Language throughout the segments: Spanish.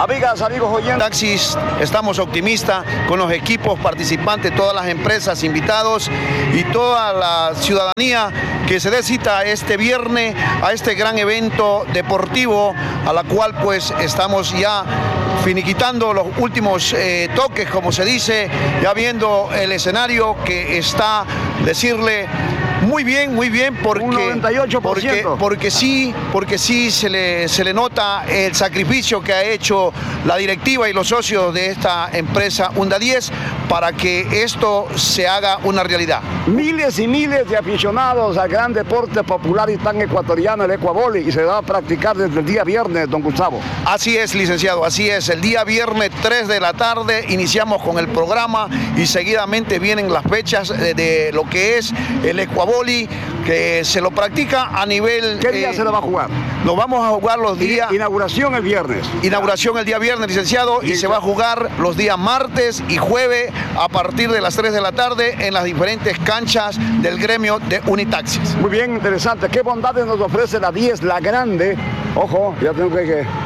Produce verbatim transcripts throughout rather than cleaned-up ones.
Amigas, amigos oyentes. Taxis, estamos optimistas con los equipos participantes, todas las empresas, invitados y toda la ciudadanía que se dé cita este viernes a este gran evento deportivo, a la cual pues estamos ya finiquitando los últimos eh, toques, como se dice, ya viendo el escenario que está, decirle, muy bien, muy bien, porque, un noventa y ocho por ciento. porque, porque sí, porque sí se le, se le nota el sacrificio que ha hecho la directiva y los socios de esta empresa Hunda diez para que esto se haga una realidad. Miles y miles de aficionados al gran deporte popular y tan ecuatoriano, el ecuavoli, y se va a practicar desde el día viernes, don Gustavo. Así es, licenciado, así es. El día viernes tres de la tarde iniciamos con el programa y seguidamente vienen las fechas de, de lo que es el ecuavoli, que se lo practica a nivel... ¿Qué día eh, se lo va a jugar? Nos vamos a jugar los días... Inauguración el viernes. Inauguración el día viernes, licenciado, y, y se va a jugar los días martes y jueves a partir de las tres de la tarde en las diferentes canchas del gremio de Unitaxis. Muy bien, interesante. ¿Qué bondades nos ofrece la diez, la grande? Ojo, ya tengo que... que...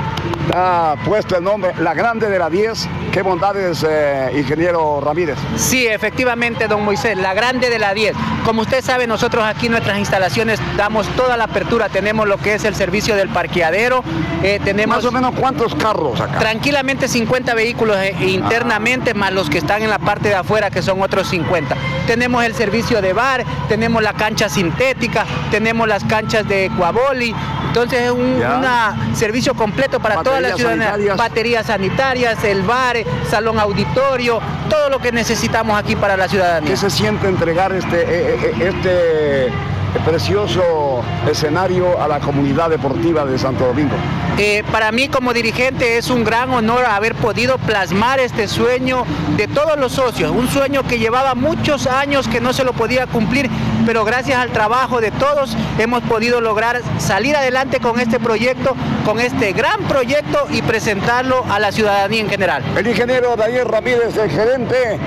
ha puesto el nombre, la grande de la diez. ¿Qué bondades, eh, ingeniero Ramírez? Sí, efectivamente, don Moisés, la grande de la diez. Como usted sabe, nosotros aquí en nuestras instalaciones damos toda la apertura. Tenemos lo que es el servicio del parqueadero. Eh, tenemos más o menos ¿cuántos carros acá? Tranquilamente cincuenta vehículos eh, internamente, ah. más los que están en la parte de afuera, que son otros cincuenta. Tenemos el servicio de bar, tenemos la cancha sintética, tenemos las canchas de ecuavoli. Entonces es un una servicio completo para toda la ciudadanía. Baterías sanitarias, el bar, salón auditorio, todo lo que necesitamos aquí para la ciudadanía. ¿Qué se siente entregar este, este precioso escenario a la comunidad deportiva de Santo Domingo? Eh, para mí como dirigente es un gran honor haber podido plasmar este sueño de todos los socios, un sueño que llevaba muchos años que no se lo podía cumplir, pero gracias al trabajo de todos hemos podido lograr salir adelante con este proyecto, con este gran proyecto y presentarlo a la ciudadanía en general. El ingeniero Daniel Ramírez, el gerente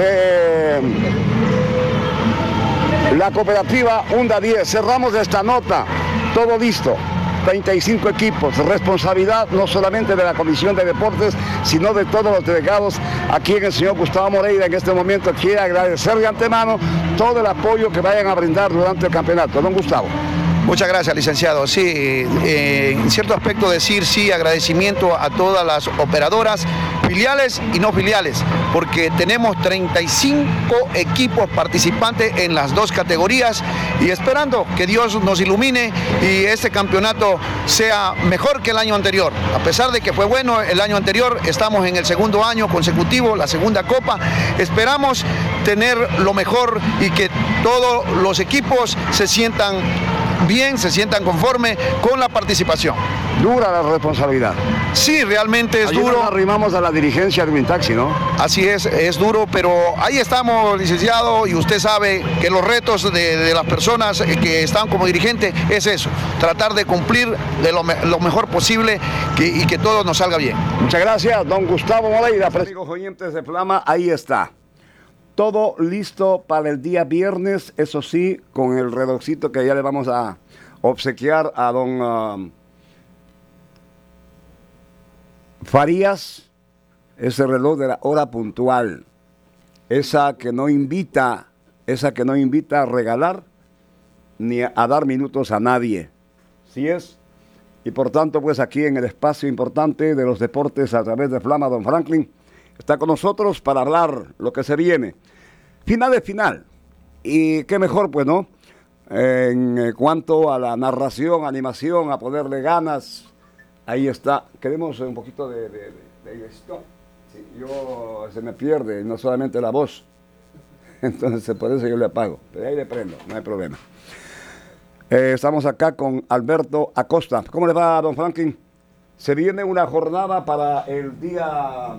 de la cooperativa Hunda diez. Cerramos esta nota, todo listo. treinta y cinco equipos, responsabilidad no solamente de la Comisión de Deportes, sino de todos los delegados, a quien el señor Gustavo Moreira en este momento quiere agradecer de antemano todo el apoyo que vayan a brindar durante el campeonato. Don Gustavo. Muchas gracias, licenciado. Sí, eh, en cierto aspecto decir sí, agradecimiento a todas las operadoras, filiales y no filiales, porque tenemos treinta y cinco equipos participantes en las dos categorías y esperando que Dios nos ilumine y este campeonato sea mejor que el año anterior. A pesar de que fue bueno el año anterior, estamos en el segundo año consecutivo, la segunda copa. Esperamos tener lo mejor y que todos los equipos se sientan bien, se sientan conformes con la participación. Dura la responsabilidad. Sí, realmente es Ayer duro. Nos arrimamos a la dirigencia de Unitaxi, ¿no? Así es, es duro, pero ahí estamos, licenciado, y usted sabe que los retos de, de las personas que están como dirigentes es eso, tratar de cumplir de lo, lo mejor posible que, y que todo nos salga bien. Muchas gracias, don Gustavo Moreira. Amigos oyentes de Flama, ahí está. Todo listo para el día viernes, eso sí, con el relojcito que ya le vamos a obsequiar a don uh, Farías, ese reloj de la hora puntual, esa que no invita, esa que no invita a regalar ni a, a dar minutos a nadie. ¿Sí es? Y por tanto, pues aquí en el espacio importante de los deportes a través de Flama, don Franklin está con nosotros para hablar lo que se viene. Final de final. Y qué mejor, pues, ¿no? En cuanto a la narración, animación, a ponerle ganas. Ahí está. Queremos un poquito de, de, de, de esto. Sí, yo se me pierde, no solamente la voz. Entonces, por eso yo le apago. Pero ahí le prendo, no hay problema. Eh, estamos acá con Alberto Acosta. ¿Cómo le va, don Franklin? Se viene una jornada para el día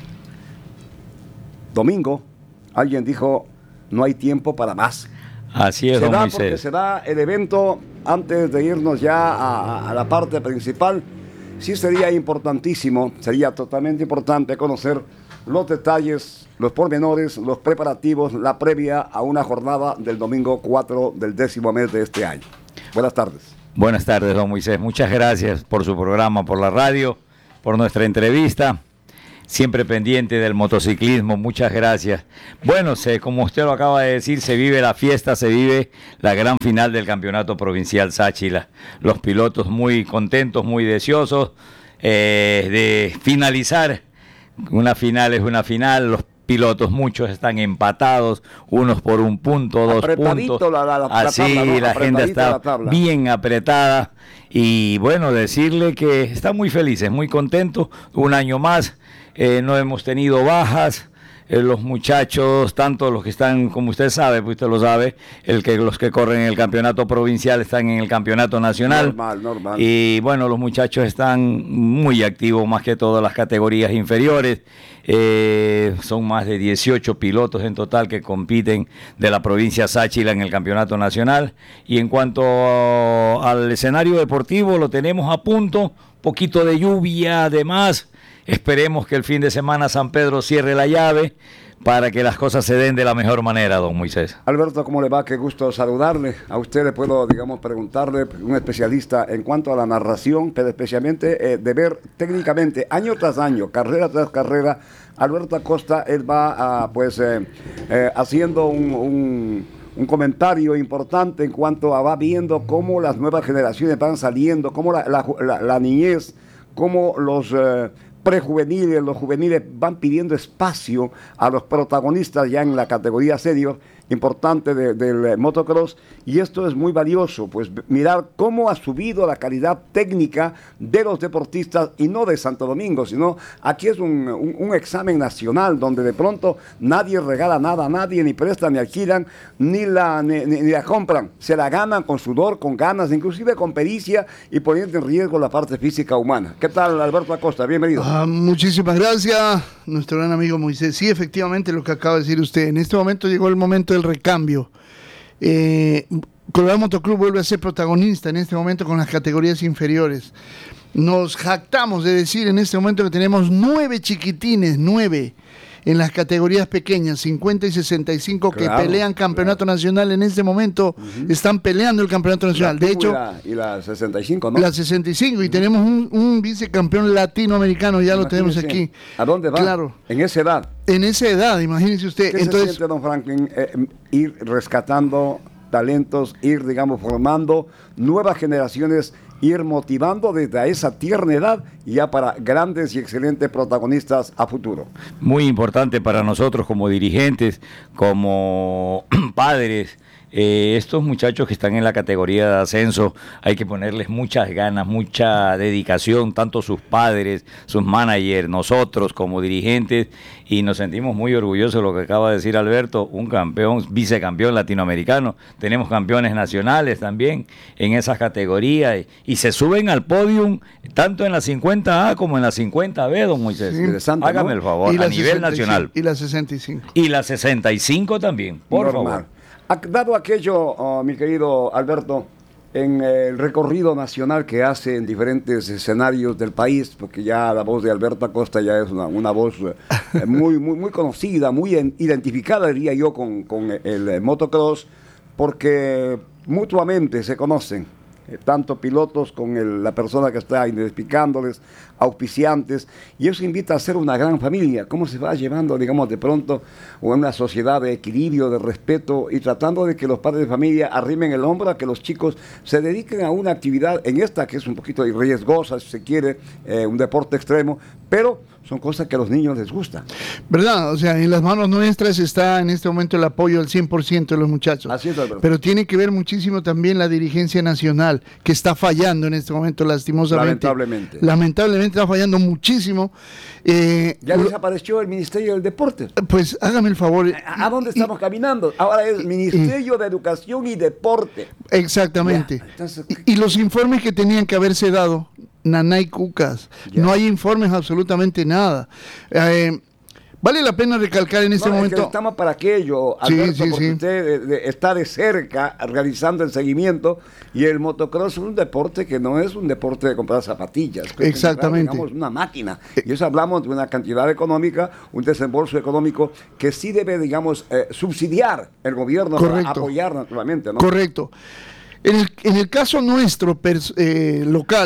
domingo. Alguien dijo, no hay tiempo para más. Así es, se don da Moisés. Porque se da el evento antes de irnos ya a, a la parte principal. Sí sería importantísimo, sería totalmente importante conocer los detalles, los pormenores, los preparativos, la previa a una jornada del domingo cuatro del décimo mes de este año. Buenas tardes. Buenas tardes, don Moisés. Muchas gracias por su programa, por la radio por nuestra entrevista. Siempre pendiente del motociclismo, muchas gracias. Bueno, se, como usted lo acaba de decir, se vive la fiesta, se vive la gran final del Campeonato Provincial Sáchila. Los pilotos muy contentos, muy deseosos eh, de finalizar. Una final es una final, los pilotos muchos están empatados, unos por un punto, dos puntos. La, la, la, Así la, tabla, ¿no? la gente está la bien apretada. Y bueno, decirle que están muy felices, muy contentos, un año más. Eh, no hemos tenido bajas, eh, los muchachos, tanto los que están, como usted sabe, pues usted lo sabe, el que los que corren en el campeonato provincial están en el campeonato nacional. Normal, normal. Y bueno, los muchachos están muy activos, más que todas las categorías inferiores. Eh, son más de dieciocho pilotos en total que compiten de la provincia Sáchila en el campeonato nacional. Y en cuanto al escenario deportivo, lo tenemos a punto, poquito de lluvia además. Esperemos que el fin de semana San Pedro cierre la llave para que las cosas se den de la mejor manera, don Moisés. Alberto, ¿cómo le va? Qué gusto saludarle. A usted le puedo, digamos, preguntarle, un especialista en cuanto a la narración, pero especialmente eh, de ver técnicamente, año tras año, carrera tras carrera, Alberto Acosta, él va a, pues, eh, eh, haciendo un... un un comentario importante en cuanto a va viendo cómo las nuevas generaciones van saliendo, cómo la, la, la, la niñez, cómo los eh, prejuveniles, los juveniles van pidiendo espacio a los protagonistas ya en la categoría senior importante de, del motocross, y esto es muy valioso, pues mirar cómo ha subido la calidad técnica de los deportistas, y no de Santo Domingo, sino aquí es un, un, un examen nacional donde de pronto nadie regala nada a nadie, ni prestan, ni alquilan, ni la, ni, ni, ni la compran, se la ganan con sudor, con ganas, inclusive con pericia, y poniendo en riesgo la parte física humana. ¿Qué tal, Alberto Acosta? Bienvenido. Ah, muchísimas gracias, nuestro gran amigo Moisés. Sí, efectivamente, lo que acaba de decir usted, en este momento llegó el momento del recambio. Eh, Colorado Motoclub vuelve a ser protagonista en este momento con las categorías inferiores. Nos jactamos de decir en este momento que tenemos nueve chiquitines, nueve en las categorías pequeñas, cincuenta y sesenta y cinco, claro, que pelean campeonato claro. nacional en este momento, uh-huh. están peleando el campeonato nacional. De hecho, y la, y la sesenta y cinco, ¿no? La sesenta y cinco, uh-huh. y tenemos un, un vicecampeón latinoamericano, ya imagínese, lo tenemos aquí. ¿A dónde va? Claro. En esa edad. En esa edad, imagínese usted. ¿Qué Entonces, se siente, don Franklin, eh, ir rescatando talentos, ir, digamos, formando nuevas generaciones, ir motivando desde esa tierna edad ya para grandes y excelentes protagonistas a futuro? Muy importante para nosotros como dirigentes, como padres. Eh, estos muchachos que están en la categoría de ascenso, hay que ponerles muchas ganas, mucha dedicación, tanto sus padres, sus managers, nosotros como dirigentes, y nos sentimos muy orgullosos de lo que acaba de decir Alberto, un campeón, vicecampeón latinoamericano, tenemos campeones nacionales también en esas categorías, y, y se suben al podium tanto en la cincuenta A como en la cincuenta B, don Moisés. Sí, interesante, hágame, ¿no?, el favor, a nivel nacional. Y la sesenta y cinco. Y la sesenta y cinco también, por Normal. favor. Dado aquello, oh, mi querido Alberto, en el recorrido nacional que hace en diferentes escenarios del país, porque ya la voz de Alberto Acosta ya es una, una voz eh, muy, muy, muy conocida, muy en, identificada, diría yo, con, con el, el motocross, porque mutuamente se conocen, eh, tanto pilotos con el, la persona que está identificándoles, auspiciantes, y eso invita a ser una gran familia. ¿Cómo se va llevando, digamos, de pronto una sociedad de equilibrio, de respeto, y tratando de que los padres de familia arrimen el hombro a que los chicos se dediquen a una actividad en esta que es un poquito riesgosa, si se quiere, eh, un deporte extremo, pero son cosas que a los niños les gustan? ¿Verdad? O sea, en las manos nuestras está en este momento el apoyo del cien por ciento de los muchachos. Así es, Alberto. Pero tiene que ver muchísimo también la dirigencia nacional, que está fallando en este momento, lastimosamente. Lamentablemente. Lamentablemente está fallando muchísimo. Eh, ya desapareció el Ministerio del Deporte. Pues hágame el favor. ¿A, a dónde estamos y, caminando? Ahora es el Ministerio y, de Educación y Deporte. Exactamente. Ya, entonces, y, y los informes que tenían que haberse dado, nanay cucas. Ya. No hay informes, absolutamente nada. Eh, Vale la pena recalcar en este no, momento. Es que estamos para aquello, Alberto, sí, sí, porque sí. usted de, de, está de cerca realizando el seguimiento, y el motocross es un deporte que no es un deporte de comprar zapatillas. Exactamente. Es una máquina. Y eso hablamos de una cantidad económica, un desembolso económico que sí debe, digamos, eh, subsidiar el gobierno. Correcto. Para apoyar naturalmente, ¿no? Correcto. En el, en el caso nuestro, pers, eh, local,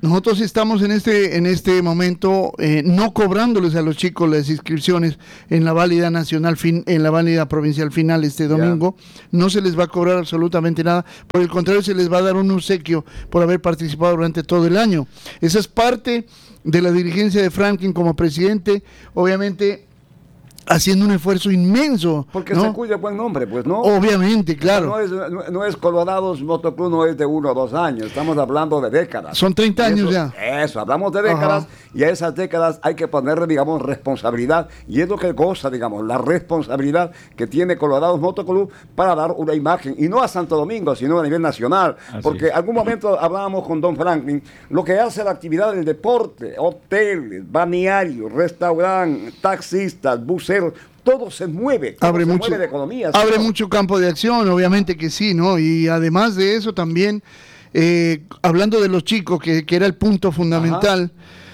Nosotros estamos en este en este momento eh, no cobrándoles a los chicos las inscripciones en la válida nacional, fin, en la válida provincial final este domingo. Yeah. No se les va a cobrar absolutamente nada. Por el contrario, se les va a dar un obsequio por haber participado durante todo el año. Esa es parte de la dirigencia de Franklin como presidente. Obviamente, haciendo un esfuerzo inmenso. Porque ¿no? se cuida buen nombre, pues, ¿no? Obviamente, claro. No es, no, no es Colorados Motoclub, no es de uno o dos años, estamos hablando de décadas. Son treinta años eso, ya. Eso, hablamos de décadas. Ajá. Y a esas décadas hay que ponerle, digamos, responsabilidad. Y es lo que goza, digamos, la responsabilidad que tiene Colorados Motoclub para dar una imagen. Y no a Santo Domingo, sino a nivel nacional. Así porque en algún momento hablábamos con don Franklin, lo que hace la actividad del deporte, hoteles, balnearios, restaurantes, taxistas, buses, todo se mueve, todo abre se mucho, mueve de economía. Abre ¿no? mucho campo de acción, obviamente que sí, ¿no? Y además de eso también, eh, hablando de los chicos, que, que era el punto fundamental,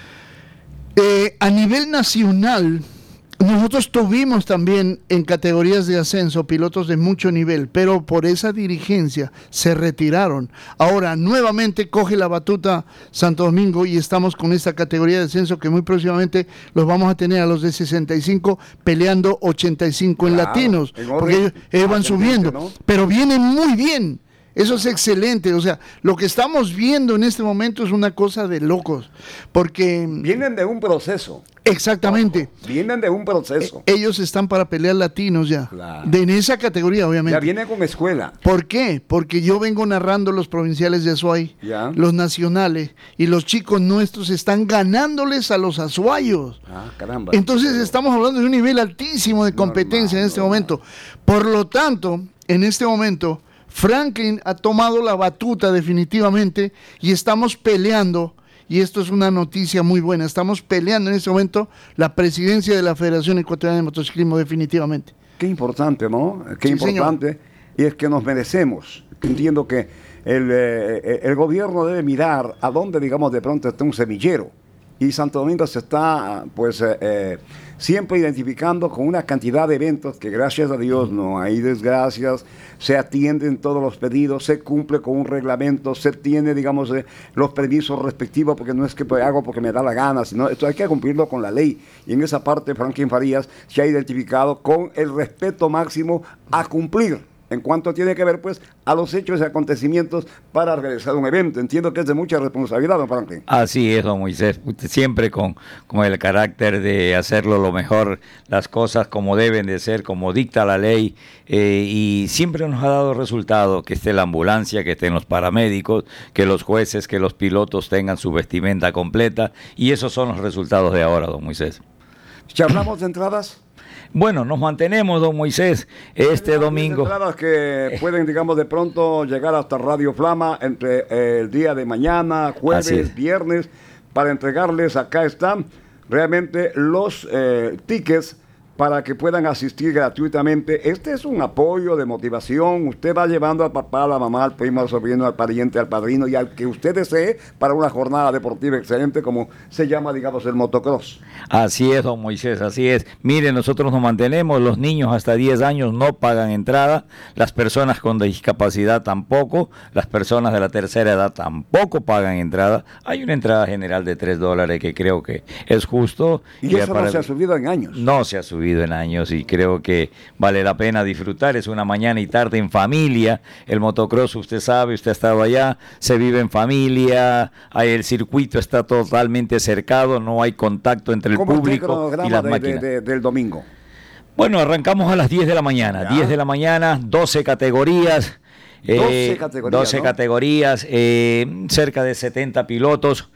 eh, a nivel nacional, nosotros tuvimos también en categorías de ascenso pilotos de mucho nivel, pero por esa dirigencia se retiraron. Ahora nuevamente coge la batuta Santo Domingo y estamos con esta categoría de ascenso que muy próximamente los vamos a tener a los de sesenta y cinco peleando ochenta y cinco en claro, latinos, en porque ellos, ellos van subiendo, ¿no? Pero vienen muy bien. Eso es excelente, o sea, lo que estamos viendo en este momento es una cosa de locos, porque... Vienen de un proceso. Exactamente. Ojo, vienen de un proceso. Eh, ellos están para pelear latinos ya, claro. de, en esa categoría obviamente. Ya vienen con escuela. ¿Por qué? Porque yo vengo narrando los provinciales de Azuay, ya. los nacionales, y los chicos nuestros están ganándoles a los azuayos. Ah, caramba. Entonces pero... estamos hablando de un nivel altísimo de competencia normal, en este normal. momento. Por lo tanto, en este momento... Franklin ha tomado la batuta definitivamente y estamos peleando, y esto es una noticia muy buena, estamos peleando en este momento la presidencia de la Federación Ecuatoriana de Motociclismo definitivamente. Qué importante, ¿no? Qué sí, importante, señor. Y es que nos merecemos. Entiendo que el, eh, el gobierno debe mirar a dónde, digamos, de pronto está un semillero. Y Santo Domingo se está, pues, eh, eh, siempre identificando con una cantidad de eventos que, gracias a Dios, no hay desgracias, se atienden todos los pedidos, se cumple con un reglamento, se tiene, digamos, eh, los permisos respectivos, porque no es que pues, hago porque me da la gana, sino esto hay que cumplirlo con la ley. Y en esa parte, Franklin Farías se ha identificado con el respeto máximo a cumplir en cuanto tiene que ver, pues, a los hechos y acontecimientos para realizar un evento. Entiendo que es de mucha responsabilidad, don Franklin. Así es, don Moisés. Usted siempre con, con el carácter de hacerlo lo mejor, las cosas como deben de ser, como dicta la ley, eh, y siempre nos ha dado resultado, que esté la ambulancia, que estén los paramédicos, que los jueces, que los pilotos tengan su vestimenta completa, y esos son los resultados de ahora, don Moisés. ¿Ya hablamos de entradas? Bueno, nos mantenemos, don Moisés, este Hay domingo. entradas que pueden, digamos, de pronto llegar hasta Radio Flama entre eh, el día de mañana, jueves, viernes, para entregarles, acá están, realmente los eh, tickets para que puedan asistir gratuitamente. Este es un apoyo de motivación. Usted va llevando al papá, a la mamá, al primo, al sobrino, al pariente, al padrino y al que usted desee para una jornada deportiva excelente como se llama, digamos, el motocross. Así es, don Moisés, así es. Mire, nosotros nos mantenemos, los niños hasta diez años no pagan entrada, las personas con discapacidad tampoco, las personas de la tercera edad tampoco pagan entrada. Hay una entrada general de tres dólares que creo que es justo. Y eso no se ha subido en años. No se ha subido en años y creo que vale la pena disfrutar. Es una mañana y tarde en familia. El motocross, usted sabe, usted ha estado allá, se vive en familia, el circuito está totalmente cercado, no hay contacto entre el público y las de, máquinas. De, de, del domingo? Bueno, arrancamos a las diez de la mañana, ¿ya? diez de la mañana, doce categorías. doce categorías, doce ¿no? categorías, eh, cerca de setenta pilotos,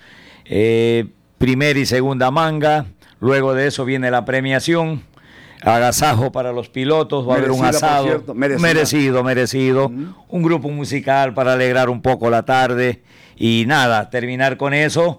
eh, primera y segunda manga. Luego de eso viene la premiación. Agasajo para los pilotos, va a haber un asado cierto, merecido, merecido, uh-huh. un grupo musical para alegrar un poco la tarde y nada, terminar con eso,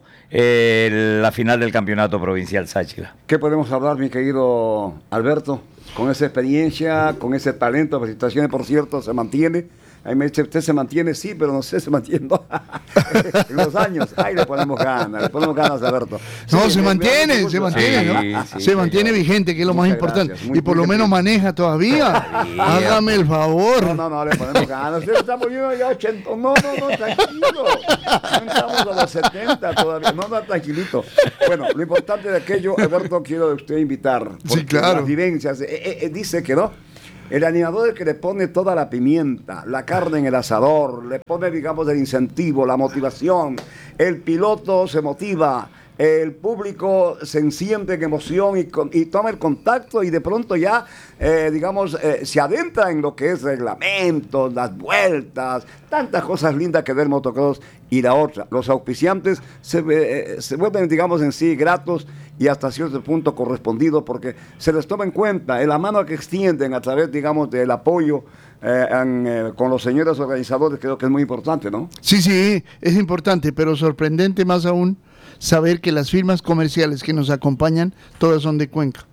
eh, la final del campeonato provincial Sáchila. ¿Qué podemos hablar, mi querido Alberto? Con esa experiencia, con ese talento, felicitaciones por cierto, se mantiene, Ahí me dice, usted se mantiene, sí, pero no sé, se mantiene no. En los años. Ahí le ponemos ganas, le ponemos ganas a Alberto. No, Sí, se me- mantiene, me- se mantiene, Sí, ¿no? sí, se mantiene señor. vigente, que es lo más Muchas importante. gracias, muy- y por muy lo menos gentil. maneja todavía. Todavía. Hágame el favor. No, no, no, le ponemos ganas. Usted está volviendo ya ochenta. No, no, no, tranquilo. No estamos a los setenta todavía. No, no, tranquilito. Bueno, lo importante de aquello, Alberto, quiero de usted invitar. Sí, claro. Las vivencias. eh, eh, eh, dice que no. El animador es el que le pone toda la pimienta, la carne en el asador, le pone, digamos, el incentivo, la motivación. El piloto se motiva. El público se enciende en emoción y, con- y toma el contacto y de pronto ya, eh, digamos, eh, se adentra en lo que es reglamentos, las vueltas, tantas cosas lindas que ve el motocross. Y la otra, los auspiciantes se, ve- eh, se vuelven, digamos, en sí gratos y hasta cierto punto correspondidos porque se les toma en cuenta en la mano que extienden a través, digamos, del apoyo eh, en, eh, con los señores organizadores. Creo que es muy importante, ¿no? Sí, sí, es importante, pero sorprendente más aún saber que las firmas comerciales que nos acompañan, todas son de Cuenca.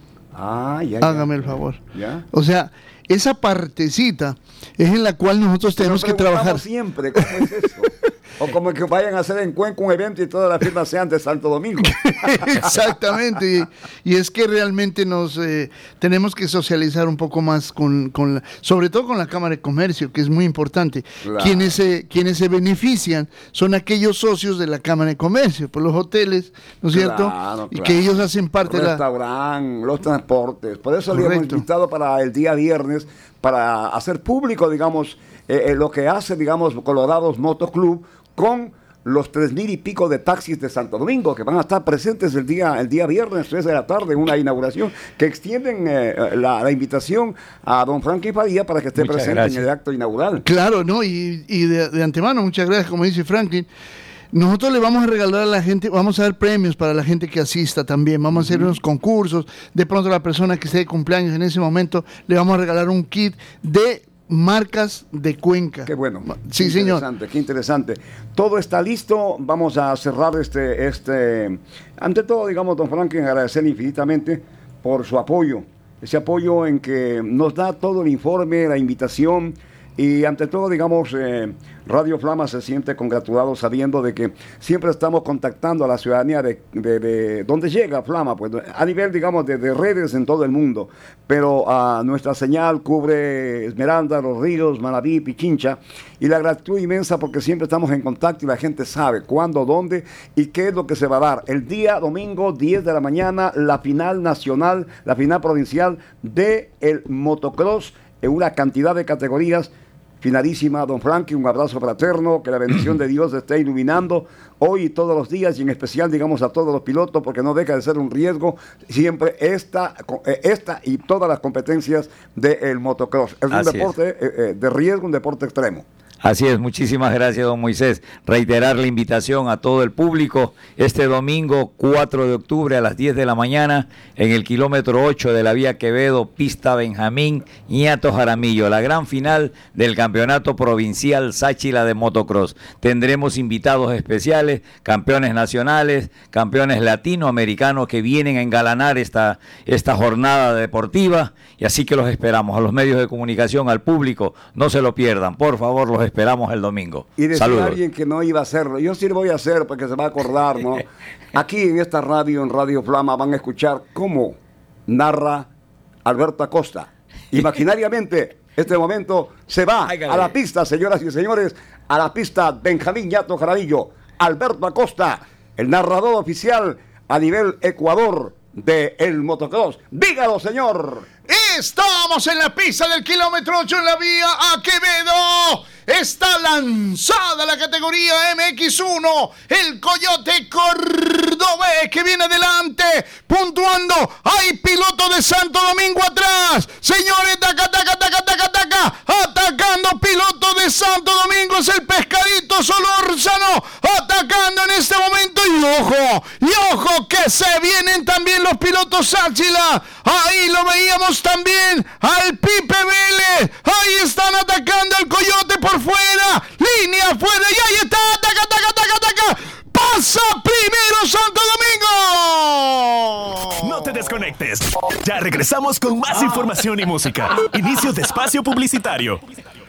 Ah, ya, ya. Hágame el favor. ¿Ya? O sea, esa partecita es en la cual nosotros tenemos Nos que trabajar. preguntamos siempre, ¿cómo es eso? O como que vayan a hacer en Cuenca un evento y todas las firmas sean de Santo Domingo. Exactamente, y, y es que realmente nos eh, tenemos que socializar un poco más con, con la, sobre todo con la Cámara de Comercio, que es muy importante. Claro. Quienes se, quienes se benefician son aquellos socios de la Cámara de Comercio, por los hoteles, ¿no es cierto? Claro, Y claro. que ellos hacen parte de la... Restaurante, los transportes. Por eso le hemos Correcto. invitado para el día viernes, para hacer público, digamos, eh, eh, lo que hace, digamos, Colorados Motoclub con los tres mil y pico de taxis de Santo Domingo que van a estar presentes el día, el día viernes, tres de la tarde, en una inauguración, que extienden eh, la, la invitación a don Frankie Padilla para que esté Muchas presente gracias. en el acto inaugural. Claro, ¿no? Y, y de, de antemano, muchas gracias, como dice Franklin. Nosotros le vamos a regalar a la gente, vamos a dar premios para la gente que asista también, vamos a hacer unos concursos, de pronto a la persona que esté de cumpleaños en ese momento, le vamos a regalar un kit de marcas de Cuenca. Qué bueno. Sí, Qué señor. Interesante, qué interesante. Todo está listo. Vamos a cerrar este, este. Ante todo, digamos, don Franklin, agradecerle infinitamente por su apoyo. Ese apoyo en que nos da todo el informe, la invitación. Y ante todo, digamos, eh, Radio Flama se siente congratulado sabiendo de que siempre estamos contactando a la ciudadanía de, de, de donde llega Flama, pues a nivel, digamos, de, de redes en todo el mundo. Pero uh, nuestra señal cubre Esmeralda, Los Ríos, Manaví, Pichincha. Y la gratitud inmensa porque siempre estamos en contacto y la gente sabe cuándo, dónde y qué es lo que se va a dar. El día domingo, diez de la mañana, la final nacional, la final provincial de el motocross en una cantidad de categorías. Finalísima, don Frankie, un abrazo fraterno, que la bendición de Dios esté iluminando hoy y todos los días y en especial, digamos, a todos los pilotos, porque no deja de ser un riesgo siempre esta, esta y todas las competencias del motocross. Es un Así deporte eh, eh, de riesgo, un deporte extremo. Así es, muchísimas gracias, don Moisés. Reiterar la invitación a todo el público este domingo cuatro de octubre a las diez de la mañana en el kilómetro ocho de la vía Quevedo, pista Benjamín Ñato Jaramillo, la gran final del campeonato provincial Sáchila de motocross. Tendremos invitados especiales, campeones nacionales, campeones latinoamericanos que vienen a engalanar esta, esta jornada deportiva, y así que los esperamos a los medios de comunicación, al público, no se lo pierdan, por favor, los esperamos el domingo. Y decía Saludos. alguien que no iba a hacerlo. Yo sí lo voy a hacer porque se va a acordar, ¿no? Aquí en esta radio, en Radio Flama, van a escuchar cómo narra Alberto Acosta. Imaginariamente, este momento se va a la pista, señoras y señores, a la pista Benjamín Ñato Jaramillo. Alberto Acosta, el narrador oficial a nivel Ecuador de el motocross. Dígalo, señor. Estamos en la pista del kilómetro ocho en la vía a Quevedo. Está lanzada la categoría M X uno. El Coyote Cordobés que viene adelante, puntuando. Hay piloto de Santo Domingo atrás. Señores, taca, taca, taca, taca, taca. Atacando piloto de Santo Domingo. Es el Pescadito Solórzano. Atacando en este momento. Y ojo, y ojo que se vienen también los pilotos Sáchila. Ahí lo veíamos también al Pipe Vélez. Ahí están atacando al Coyote por fuera. Línea fuera y ahí está. Taca, taca, taca, taca. Pasa primero Santo Domingo. No te desconectes. Ya regresamos con más información y música. Inicio de espacio publicitario.